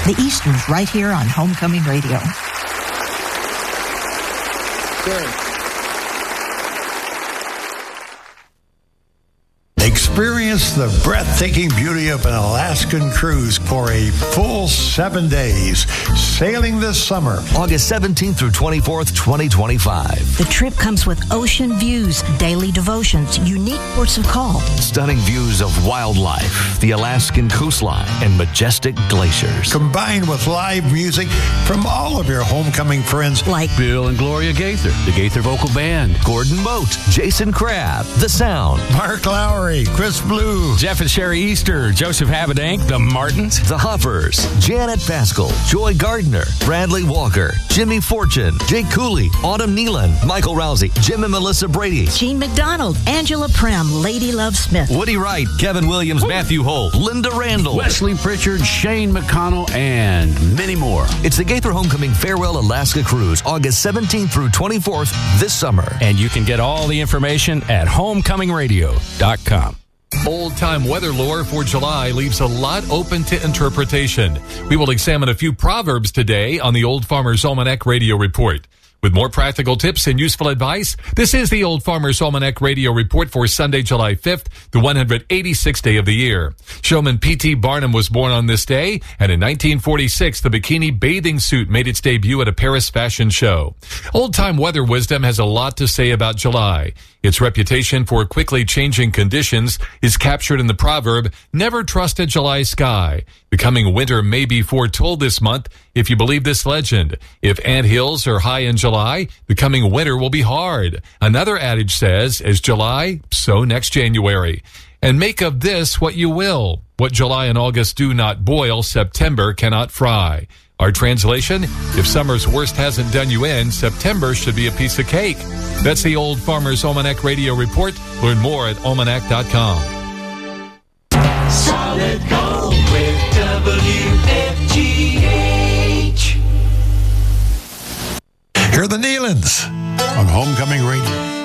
The Easterns, right here on Homecoming Radio. Sure. Experience the breathtaking beauty of an Alaskan cruise for a full 7 days, sailing this summer. August 17th through 24th, 2025. The trip comes with ocean views, daily devotions, unique ports of call, Stunning views of wildlife, the Alaskan coastline, and majestic glaciers. Combined with live music from all of your homecoming friends like Bill and Gloria Gaither, the Gaither Vocal Band, Gordon Moat, Jason Crabb, The Sound, Mark Lowry, Chris Blue, Jeff and Sherry Easter, Joseph Habedank, The Martins, The Huffers, Janet Pascal, Joy Gardner, Bradley Walker, Jimmy Fortune, Jake Cooley, Autumn Nealon, Michael Rousey, Jim and Melissa Brady, Gene McDonald, Angela Prim, Lady Love Smith, Woody Wright, Kevin Williams, Matthew Holt, Linda Randall, Wesley Pritchard, Shane McConnell, and many more. It's the Gaither Homecoming Farewell Alaska Cruise, August 17th through 24th this summer. and you can get all the information at homecomingradio.com. Old-time weather lore for July leaves a lot open to interpretation. We will examine a few proverbs today on the Old Farmer's Almanac Radio Report. With more practical tips and useful advice, this is the Old Farmer's Almanac Radio Report for Sunday, July 5th, the 186th day of the year. Showman P.T. Barnum was born on this day, and in 1946, the bikini bathing suit made its debut at a Paris fashion show. Old-time weather wisdom has a lot to say about July. Its reputation for quickly changing conditions is captured in the proverb, "Never trust a July sky." The coming winter may be foretold this month if you believe this legend. If anthills are high in July, the coming winter will be hard. Another adage says, as July, so next January. And make of this what you will. What July and August do not boil, September cannot fry. Our translation, if summer's worst hasn't done you in, September should be a piece of cake. That's the Old Farmer's Almanac Radio Report. Learn more at almanac.com. Solid gold with WFGH. Hear the Nealons on Homecoming Radio.